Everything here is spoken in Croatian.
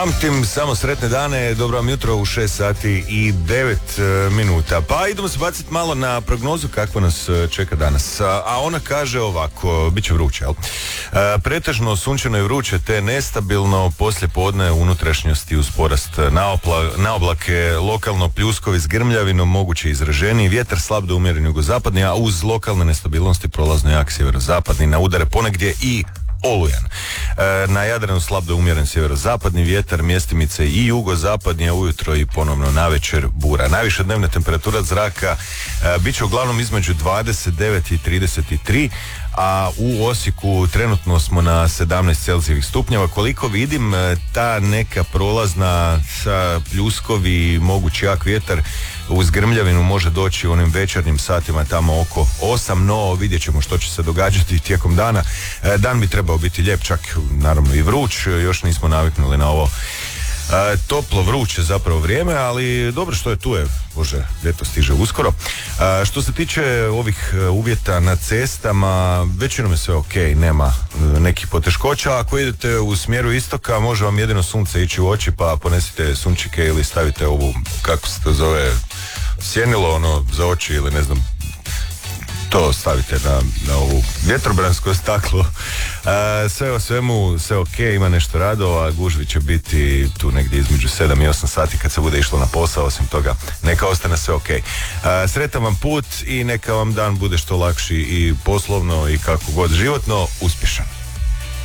Pamtim samo sretne dane, dobro vam jutro u 6 sati i 9 minuta. Pa idemo se baciti malo na prognozu kakva nas čeka danas. A ona kaže ovako, bit će vruće, jel? Pretežno sunčano i vruće te nestabilno, poslije podne unutrašnjosti uz porast na oblake, lokalno pljuskovi s grmljavinom, moguće izraženiji, vjetar slab do umjeren jugozapadni, a uz lokalne nestabilnosti prolazno jak sjeverozapadni, na udare ponegdje i olujan. Na Jadranu slab do umjeren sjeverozapadni vjetar, mjestimice i jugozapadni, a ujutro i ponovno navečer bura. Najviša dnevna temperatura zraka bit će uglavnom između 29 i 33, a u Osijeku trenutno smo na 17 celzijevih stupnjeva. Koliko vidim, ta neka prolazna sa pljuskovi, mogući jak vjetar uz grmljavinu može doći u onim večernjim satima tamo oko 8, no vidjet ćemo što će se događati tijekom dana. Dan bi trebao biti lijep, čak naravno i vruć, još nismo naviknuli na ovo toplo, vruće zapravo vrijeme, ali dobro što je tu je, bože, ljeto stiže uskoro. Što se tiče ovih uvjeta na cestama, većinom je sve ok, nema nekih poteškoća. Ako idete u smjeru istoka, može vam jedino sunce ići u oči, pa ponesite sunčike ili stavite ovu, kako se to zove, sjenilo ono za oči ili ne znam, to stavite na ovu vjetrobransko staklo. Sve o svemu, sve ok, ima nešto radova, gužvi će biti tu negdje između 7 i 8 sati kad se bude išlo na posao, osim toga neka ostane sve ok. Sretan vam put i neka vam dan bude što lakši i poslovno i kako god životno uspješan.